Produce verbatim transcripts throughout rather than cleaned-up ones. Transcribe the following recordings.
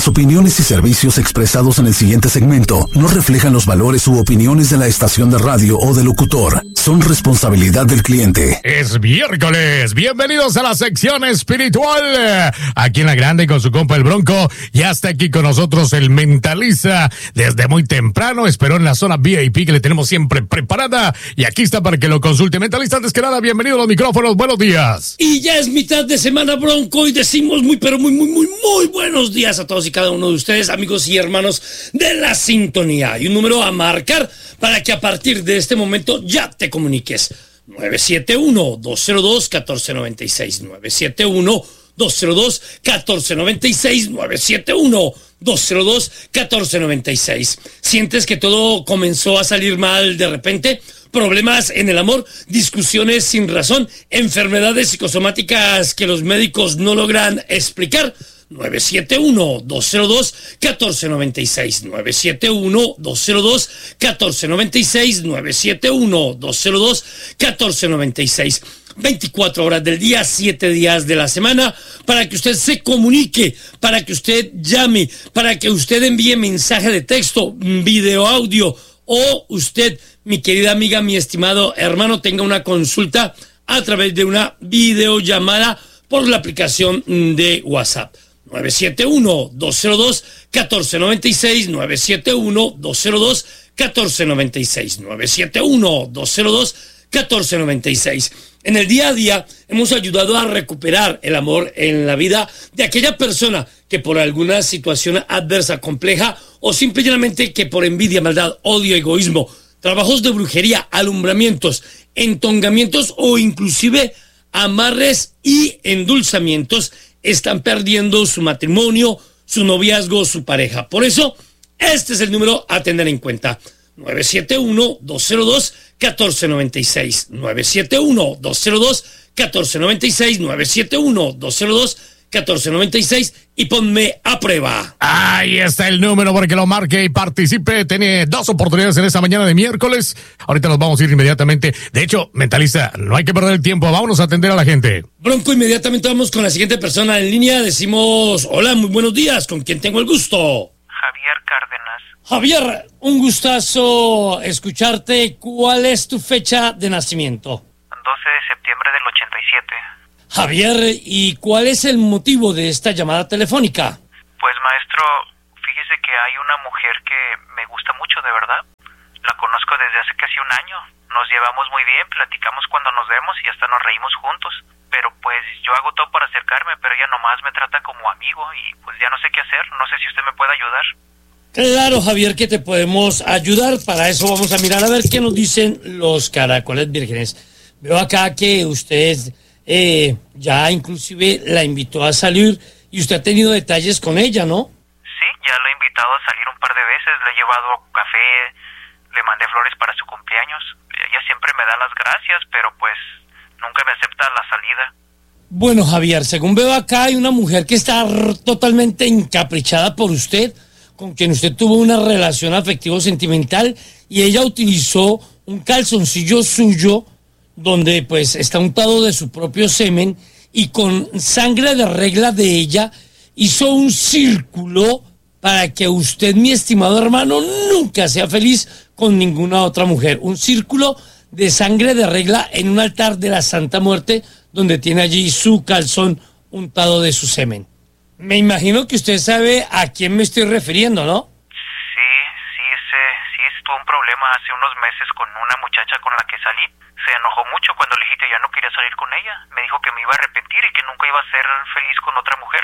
Las opiniones y servicios expresados en el siguiente segmento no reflejan los valores u opiniones de la estación de radio o del locutor. Son responsabilidad del cliente. Es miércoles. Bienvenidos a la sección espiritual. Aquí en La Grande con su compa el Bronco. Ya está aquí con nosotros el mentalista desde muy temprano. Esperó en la zona V I P que le tenemos siempre preparada. Y aquí está para que lo consulte. Mentalista, antes que nada, bienvenido a los micrófonos. Buenos días. Y ya es mitad de semana, Bronco, y decimos muy, pero muy, muy, muy, muy buenos días a todos y cada uno de ustedes, amigos y hermanos de la sintonía. Y un número a marcar para que a partir de este momento ya te comuniques. nueve siete uno, dos cero dos, uno cuatro nueve seis. nueve siete uno, dos cero dos, uno cuatro nueve seis. nueve siete uno, dos cero dos, uno cuatro nueve seis. ¿Sientes que todo comenzó a salir mal de repente? Problemas en el amor, discusiones sin razón, enfermedades psicosomáticas que los médicos no logran explicar. nueve siete uno, dos cero dos, uno cuatro nueve seis. nueve siete uno, dos cero dos, uno cuatro nueve seis. nueve siete uno, dos cero dos, uno cuatro nueve seis. veinticuatro horas del día, siete días de la semana, para que usted se comunique, para que usted llame, para que usted envíe mensaje de texto, video, audio, o usted, mi querida amiga, mi estimado hermano, tenga una consulta a través de una videollamada por la aplicación de WhatsApp. nueve siete uno, dos cero dos, uno cuatro nueve seis. nueve siete uno, dos cero dos, uno cuatro nueve seis. nueve siete uno, dos cero dos, uno cuatro nueve seis. En el día a día hemos ayudado a recuperar el amor en la vida de aquella persona que por alguna situación adversa, compleja o simplemente que por envidia, maldad, odio, egoísmo, trabajos de brujería, alumbramientos, entongamientos o inclusive amarres y endulzamientos están perdiendo su matrimonio, su noviazgo, su pareja. Por eso, este es el número a tener en cuenta. nueve siete uno, dos cero dos, uno cuatro nueve seis. nueve siete uno, dos cero dos, uno cuatro nueve seis. nueve siete uno, dos cero dos, uno cuatro nueve seis. Y ponme a prueba. Ahí está el número para que lo marque y participe. Tiene dos oportunidades en esta mañana de miércoles. Ahorita nos vamos a ir inmediatamente. De hecho, mentalista, no hay que perder el tiempo. Vámonos a atender a la gente. Bronco, inmediatamente vamos con la siguiente persona en línea. Decimos, hola, muy buenos días. ¿Con quién tengo el gusto? Javier Cárdenas. Javier, un gustazo escucharte. ¿Cuál es tu fecha de nacimiento? doce de septiembre del ochenta y siete. Javier, ¿y cuál es el motivo de esta llamada telefónica? Pues maestro, fíjese que hay una mujer que me gusta mucho, de verdad. La conozco desde hace casi un año. Nos llevamos muy bien, platicamos cuando nos vemos y hasta nos reímos juntos. Pero pues yo hago todo para acercarme, pero ella nomás me trata como amigo y pues ya no sé qué hacer. No sé si usted me puede ayudar. Claro, Javier, que te podemos ayudar. Para eso vamos a mirar a ver qué nos dicen los caracoles vírgenes. Veo acá que usted eh, ya inclusive la invitó a salir y usted ha tenido detalles con ella, ¿no? Sí, ya la he invitado a salir un par de veces. Le he llevado café, le mandé flores para su cumpleaños. Ella siempre me da las gracias, pero pues nunca me acepta la salida. Bueno, Javier, según veo acá hay una mujer que está r- totalmente encaprichada por usted, con quien usted tuvo una relación afectivo-sentimental y ella utilizó un calzoncillo suyo donde pues está untado de su propio semen y con sangre de regla de ella hizo un círculo para que usted, mi estimado hermano, nunca sea feliz con ninguna otra mujer. Un círculo de sangre de regla en un altar de la Santa Muerte donde tiene allí su calzón untado de su semen. Me imagino que usted sabe a quién me estoy refiriendo, ¿no? Sí, sí, ese, sí, tuve un problema hace unos meses con una muchacha con la que salí. Se enojó mucho cuando le dije que ya no quería salir con ella. Me dijo que me iba a arrepentir y que nunca iba a ser feliz con otra mujer.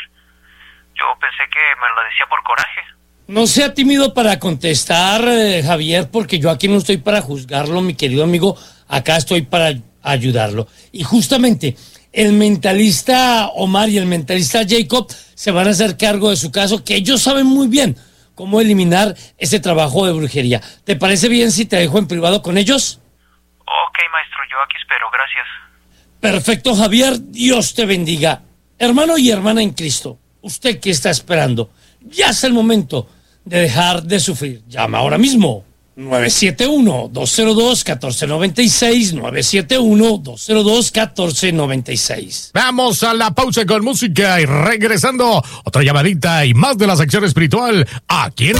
Yo pensé que me lo decía por coraje. No sea tímido para contestar, eh, Javier, porque yo aquí no estoy para juzgarlo, mi querido amigo. Acá estoy para ayudarlo. Y justamente el mentalista Omar y el mentalista Jacob se van a hacer cargo de su caso, que ellos saben muy bien cómo eliminar ese trabajo de brujería. ¿Te parece bien si te dejo en privado con ellos? Ok, maestro, yo aquí espero, gracias. Perfecto, Javier, Dios te bendiga. Hermano y hermana en Cristo, usted que está esperando, ya es el momento de dejar de sufrir. Llama ahora mismo nueve siete uno, dos cero dos, uno cuatro nueve seis, nueve siete uno, dos cero dos, uno cuatro nueve seis. Vamos a la pausa con música y regresando, otra llamadita y más de la sección espiritual aquí en